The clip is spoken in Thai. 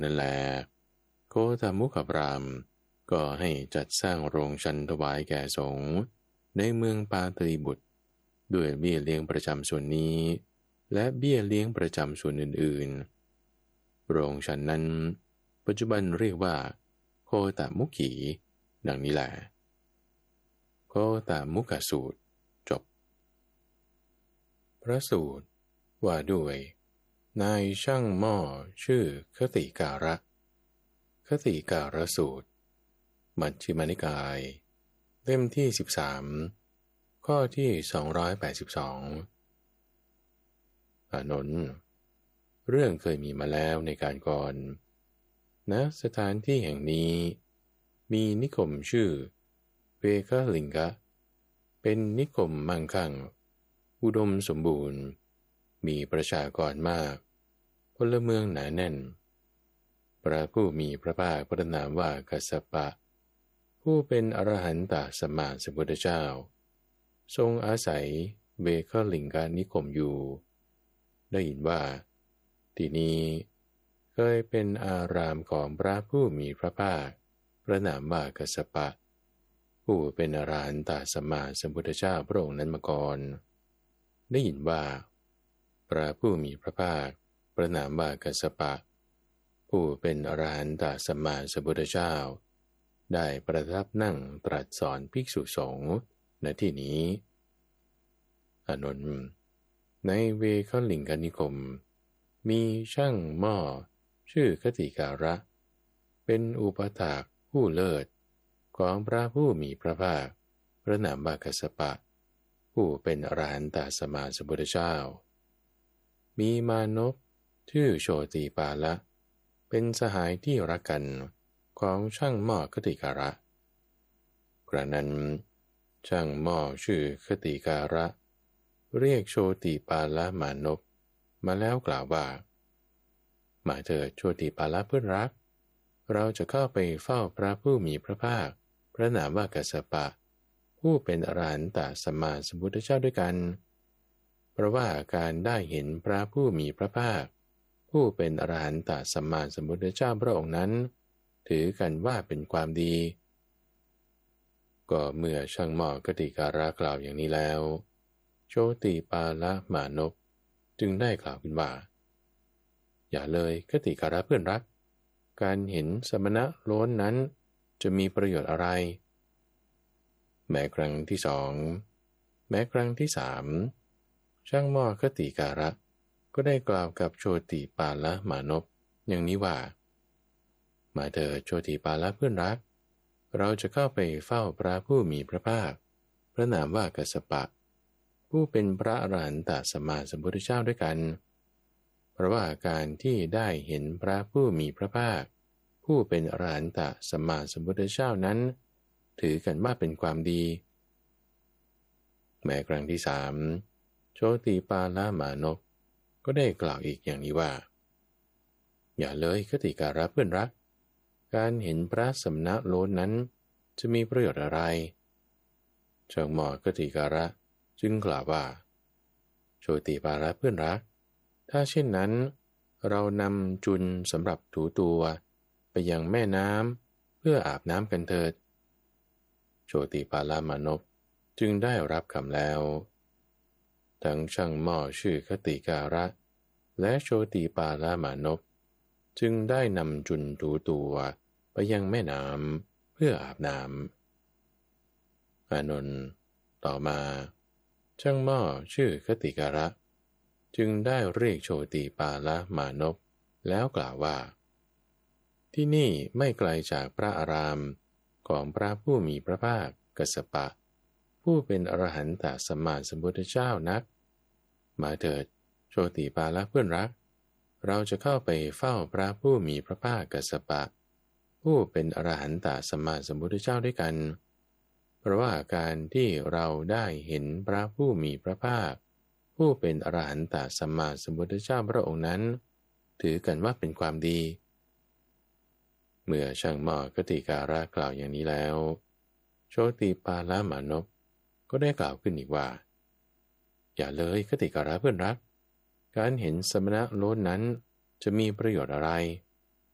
นั่นแหละโคตมุขพราหมณ์ก็ให้จัดสร้างโรงชันถวายแก่สงฆ์ในเมืองปาตลีบุตรด้วยเบี้ยเลี้ยงประจำส่วนนี้และเบี้ยเลี้ยงประจำส่วนอื่นๆโรงชันนั้นปัจจุบันเรียกว่าโคตมุขีดังนี้แหละโคตมุขสูตรจบพระสูตรว่าด้วยนายช่างหม้อชื่อคติการะคติการะสูตรมัชฌิมานิกายเล่มที่13ข้อที่282อานนท์เรื่องเคยมีมาแล้วในการก่อนณสถานที่แห่งนี้มีนิคมชื่อเวคลิงกะเป็นนิคมมั่งคั่งอุดมสมบูรณ์มีประชากรมากพลเมืองหนาแน่นพระผู้มีพระภาคพระนามว่ากัสสปะผู้เป็นอรหันตสัมมาสัมพุทธเจ้าทรงอาศัยเวคลิงกานิคมอยู่ได้ยินว่าที่นี้เคยเป็นอารามของพระผู้มีพระภาคพระนามว่ากัสสปะผู้เป็นอรหันตสัมมาสัมพุทธเจ้าพระองค์นั้นมาก่อนได้ยินว่าพระผู้มีพระภาคพระนามว่ากัสสปะผู้เป็นอรหันตสัมมาสัมพุทธเจ้าได้ประทับนั่งตรัสสอนภิกษุสงฆ์ณที่นี้อานนท์ในเวคลิงกนิคมมีช่างหม้อชื่อคติการะเป็นอุปถากผู้เลิศของพระผู้มีพระภาคพระนามว่ากัสสปะผู้เป็นอรหันตสัมมาสัมพุทธเจ้ามีมานพชื่อโชติปาละเป็นสหายที่รักกันของช่างหม้อคติการะกระนั้นช่างหม้อชื่อคติการะเรียกโชติปาละมานพมาแล้วกล่าวว่ามาเถิดโชติปาละเพื่อนรักเราจะเข้าไปเฝ้าพระผู้มีพระภาคพระนามว่ากัสสปะผู้เป็นอรหันตสัมมาสัมพุทธเจ้าด้วยกันเพราะว่าการได้เห็นพระผู้มีพระภาคผู้เป็นอรหันตสัมมาสัมพุทธเจ้าพระองค์นั้นถือกันว่าเป็นความดีก็เมื่อช่างหม้อคติการะกล่าวอย่างนี้แล้วโชติปาละมานพจึงได้กล่าวขึ้นว่าอย่าเลยคติการะเพื่อนรักการเห็นสมณะโล้นนั้นจะมีประโยชน์อะไรแม้ครั้งที่สองแม้ครั้งที่สามช่างหม้อคติการะก็ได้กล่าวกับโชติปาละมานพอย่างนี้ว่ามาเถิดโชติปาละเพื่อนรักเราจะเข้าไปเฝ้าพระผู้มีพระภาคพระนามว่ากัสสปะผู้เป็นพระอรหันตสัมมาสัมพุทธเจ้าด้วยกันเพราะว่าการที่ได้เห็นพระผู้มีพระภาคผู้เป็นอรหันตสัมมาสัมพุทธเจ้านั้นถือกันว่าเป็นความดีแม้ครั้งที่สามโชติปาละมานพก็ได้กล่าวอีกอย่างนี้ว่าอย่าเลยคติการะเพื่อนรักการเห็นพระสมณะโล้นนั้นจะมีประโยชน์อะไรช่างหม้อคติการะจึงกล่าวว่าโชติปาละเพื่อนรักถ้าเช่นนั้นเรานำจุลสำหรับถูตัวไปยังแม่น้ำเพื่ออาบน้ำกันเถิดโชติปาละมานพจึงได้รับคำแล้วทั้งช่างหม้อชื่อคติการะและโชติปาละมานพจึงได้นำจุลถูตัวไปยังแม่น้ำเพื่ออาบน้ำอานนท์ต่อมาช่างหม้อชื่อคติการะจึงได้เรียกโชติปาละมานพแล้วกล่าวว่าที่นี่ไม่ไกลจากพระอารามของพระผู้มีพระภาคกัสสปะผู้เป็นอรหันตสัมมาสัมพุทธเจ้านักมาเถิดโชติปาละเพื่อนรักเราจะเข้าไปเฝ้าพระผู้มีพระภาคกัสสปะผู้เป็นอรหันตสัมมาสัมพุทธเจ้าด้วยกันเพราะว่าการที่เราได้เห็นพระผู้มีพระภาคผู้เป็นอรหันตสัมมาสัมพุทธเจ้าพระองค์นั้นถือกันว่าเป็นความดีเมื่อช่างหม้อคติการะกล่าวอย่างนี้แล้วโชติปาละมานพก็ได้กล่าวขึ้นอีกว่าอย่าเลยคติการะเพื่อนรักการเห็นสมณะโล้นนั้นจะมีประโยชน์อะไร